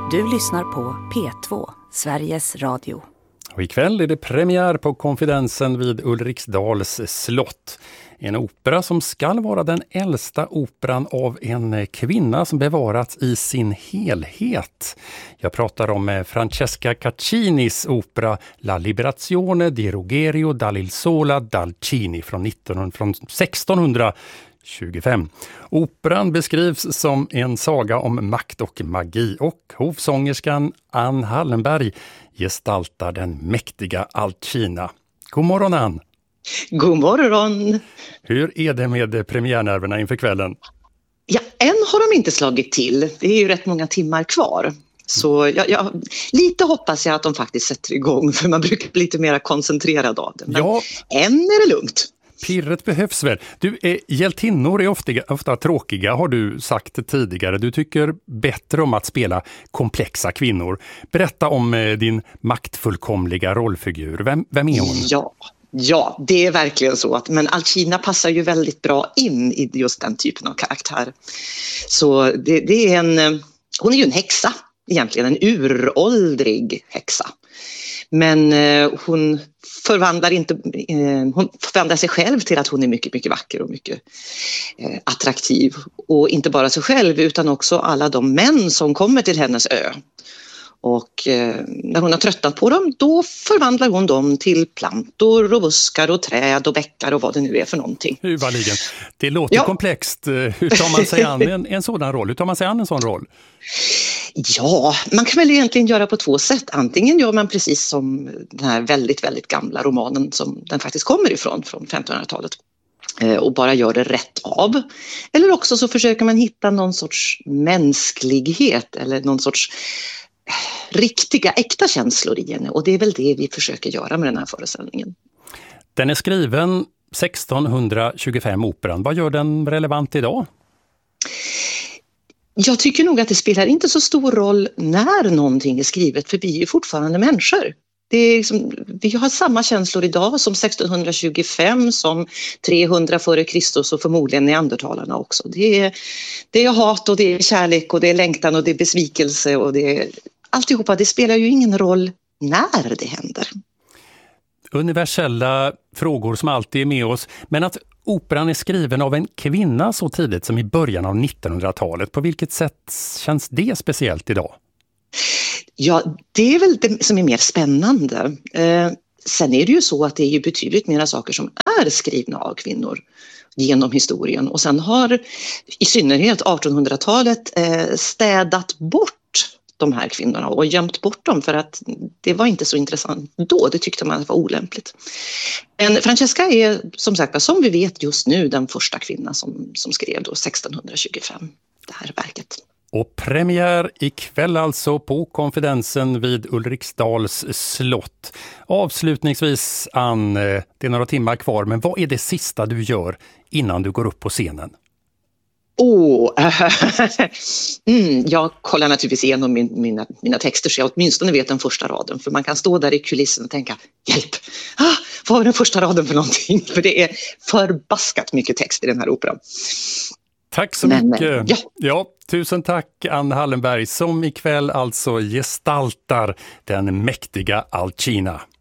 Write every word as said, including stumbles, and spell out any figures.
Du lyssnar på P två, Sveriges Radio. Och ikväll är det premiär på Konfidensen vid Ulriksdals slott. En opera som ska vara den äldsta operan av en kvinna som bevarats i sin helhet. Jag pratar om Francesca Caccinis opera La Liberazione di Ruggerio dall'Il Sola dal Cini från sextonhundratjugofem. Operan beskrivs som en saga om makt och magi och hovsångerskan Ann Hallenberg gestaltar den mäktiga Alcina. God morgon, Ann! God morgon! Hur är det med premiärnerverna inför kvällen? Ja, än har de inte slagit till. Det är ju rätt många timmar kvar. Så jag, jag, lite hoppas jag att de faktiskt sätter igång, för man brukar bli lite mer koncentrerad av det. Men ja. Än är det lugnt. Pirret behövs väl. Du, eh, hjältinnor är ofta, ofta tråkiga, har du sagt tidigare. Du tycker bättre om att spela komplexa kvinnor. Berätta om eh, din maktfullkomliga rollfigur. Vem, vem är hon? Ja. Ja, det är verkligen så. Att, men Alcina passar ju väldigt bra in i just den typen av karaktär. Så det, det är en, hon är ju en häxa egentligen, en uråldrig häxa. Men eh, hon förvandlar inte eh, hon förvandlar sig själv till att hon är mycket, mycket vacker och mycket eh, attraktiv. Och inte bara sig själv utan också alla de män som kommer till hennes ö. Och eh, när hon har tröttnat på dem, då förvandlar hon dem till plantor och buskar och träd och bäckar och vad det nu är för någonting. Huvudligen. Det låter ja. komplext. Hur tar man sig an en, en sådan roll? Hur tar man sig an en sån roll? Ja, man kan väl egentligen göra på två sätt. Antingen gör man precis som den här väldigt, väldigt gamla romanen som den faktiskt kommer ifrån, från femtonhundratalet. Och bara gör det rätt av. Eller också så försöker man hitta någon sorts mänsklighet eller någon sorts riktiga, äkta känslor i henne. Och det är väl det vi försöker göra med den här föreställningen. Den är skriven sextonhundratjugofem, operan. Vad gör den relevant idag? Jag tycker nog att det spelar inte så stor roll när någonting är skrivet, för vi är ju fortfarande människor. Det är liksom, vi har samma känslor idag som sextonhundratjugofem, som trehundra före Kristus och förmodligen neandertalarna också. Det är, det är hat och det är kärlek och det är längtan och det är besvikelse och det är alltihopa. Det spelar ju ingen roll när det händer. Universella frågor som alltid är med oss, men att operan är skriven av en kvinna så tidigt som i början av nittonhundratalet, på vilket sätt känns det speciellt idag? Ja, det är väl det som är mer spännande. Eh, sen är det ju så att det är ju betydligt mera saker som är skrivna av kvinnor genom historien. Och sen har i synnerhet artonhundratalet eh, städat bort de här kvinnorna och gömt bort dem, för att det var inte så intressant då. Det tyckte man var olämpligt. Men Francesca är som sagt, som vi vet just nu, den första kvinna som, som skrev då sextonhundratjugofem det här verket. Och premiär ikväll alltså på Konfidensen vid Ulriksdals slott. Avslutningsvis, Ann, det är några timmar kvar, men vad är det sista du gör innan du går upp på scenen? Oh, mm, jag kollar naturligtvis igenom min, mina, mina texter så jag åtminstone vet den första raden. För man kan stå där i kulissen och tänka, hjälp, ah, vad var den första raden för någonting? För det är förbaskat mycket text i den här operan. Tack så Men, mycket. Ja. Ja, tusen tack Ann Hallenberg, som ikväll alltså gestaltar den mäktiga Alcina.